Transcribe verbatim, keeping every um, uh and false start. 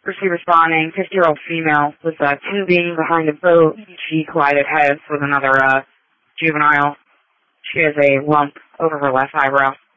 Firstly responding, fifty-year-old female was uh, tubing behind a boat. She collided heads with another uh, juvenile. She has a lump over her left eyebrow.